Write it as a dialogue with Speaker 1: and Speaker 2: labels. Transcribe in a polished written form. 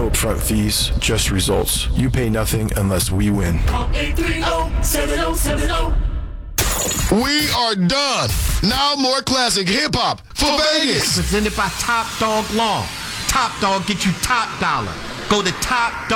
Speaker 1: No upfront fees, just results. You pay nothing unless we win.
Speaker 2: Call 830-7070.
Speaker 3: We are done. Now more classic hip-hop for Vegas.
Speaker 4: Presented by Top Dog Law. Top Dog get you top dollar. Go to Top Dog.